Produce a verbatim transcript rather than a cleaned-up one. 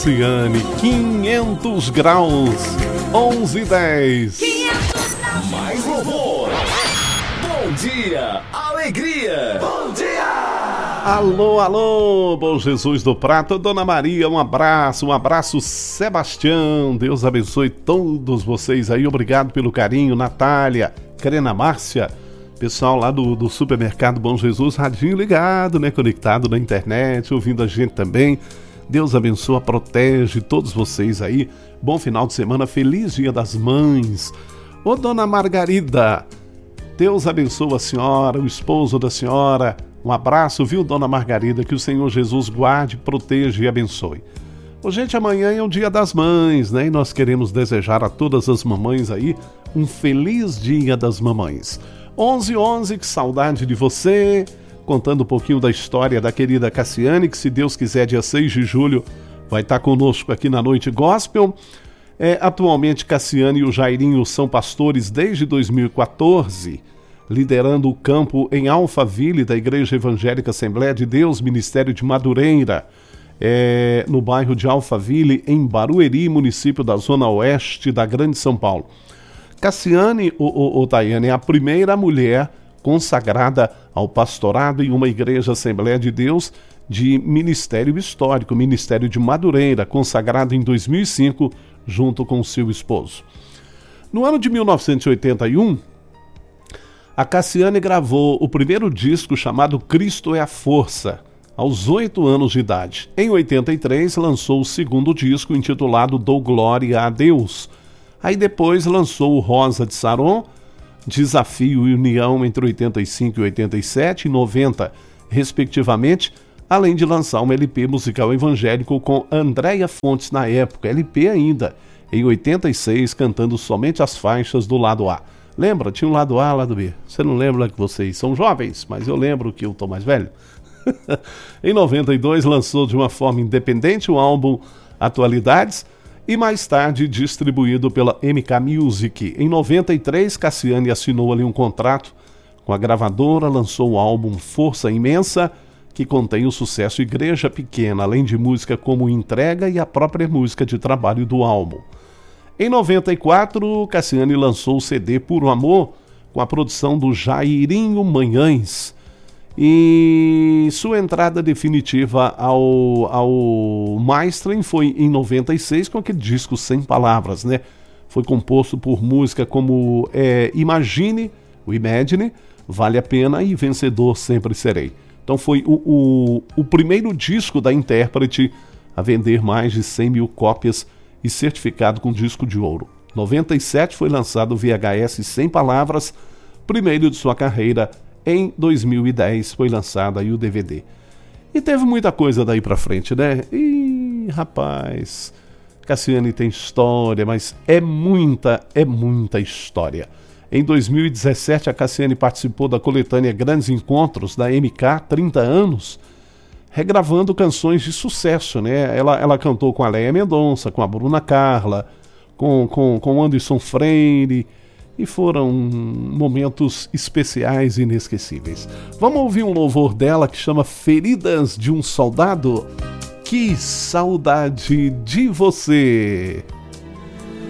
Ciane, quinhentos graus, onze e dez. Mais louvor. Bom dia, alegria. Bom dia. Alô, alô, bom Jesus do Prato, Dona Maria, um abraço, um abraço, Sebastião. Deus abençoe todos vocês aí, obrigado pelo carinho. Natália, Crena Márcia, pessoal lá do, do supermercado Bom Jesus, radinho ligado, né, conectado na internet, ouvindo a gente também. Deus abençoa, protege todos vocês aí. Bom final de semana, feliz Dia das Mães. Ô, Dona Margarida, Deus abençoa a senhora, o esposo da senhora. Um abraço, viu, Dona Margarida? Que o Senhor Jesus guarde, proteja e abençoe. Ô, gente, amanhã é o Dia das Mães, né? E nós queremos desejar a todas as mamães aí um feliz Dia das Mamães. onze e onze, que saudade de você. Contando um pouquinho da história da querida Cassiane, que se Deus quiser, dia seis de julho, vai estar conosco aqui na Noite Gospel. É, atualmente, Cassiane e o Jairinho são pastores desde dois mil e quatorze, liderando o campo em Alphaville da Igreja Evangélica Assembleia de Deus, Ministério de Madureira, é, no bairro de Alphaville, em Barueri, município da Zona Oeste da Grande São Paulo. Cassiane, o, o, o Tayane, é a primeira mulher consagrada ao pastorado em uma igreja Assembleia de Deus de ministério histórico, Ministério de Madureira, consagrado em dois mil e cinco, junto com seu esposo. No ano de mil novecentos e oitenta e um, a Cassiane gravou o primeiro disco chamado Cristo é a Força, aos oito anos de idade. Em oitenta e três, lançou o segundo disco, intitulado Dou Glória a Deus. Aí depois lançou o Rosa de Saron, Desafio e União entre oitenta e cinco e oitenta e sete e noventa, respectivamente, além de lançar um L P musical evangélico com Andréia Fontes na época, L P ainda, em oitenta e seis, cantando somente as faixas do lado A. Lembra? Tinha um lado A e um lado B. Você não lembra que vocês são jovens, mas eu lembro que eu tô mais velho. Em noventa e dois, lançou de uma forma independente o álbum Atualidades, e mais tarde distribuído pela M K Music. Em noventa e três, Cassiane assinou ali um contrato com a gravadora, lançou o álbum Força Imensa, que contém o sucesso Igreja Pequena, além de música como Entrega e a própria música de trabalho do álbum. Em noventa e quatro, Cassiane lançou o C D Puro Amor, com a produção do Jairinho Manhães, e sua entrada definitiva ao, ao mainstream foi em noventa e seis, com aquele disco Sem Palavras, né? Foi composto por música como é, Imagine, o Imagine, Vale a Pena e Vencedor Sempre Serei. Então foi o, o, o primeiro disco da intérprete a vender mais de cem mil cópias e certificado com disco de ouro. Em noventa e sete foi lançado o V H S Sem Palavras, primeiro de sua carreira. Em dois mil e dez foi lançado aí o D V D. E teve muita coisa daí pra frente, né? Ih, rapaz, Cassiane tem história, mas é muita, é muita história. Em dois mil e dezessete, a Cassiane participou da coletânea Grandes Encontros da M K, trinta anos, regravando canções de sucesso, né? Ela, ela cantou com a Léia Mendonça, com a Bruna Carla, com, com, com Anderson Freire, e foram momentos especiais e inesquecíveis. Vamos ouvir um louvor dela que chama Feridas de um Soldado? Que saudade de você!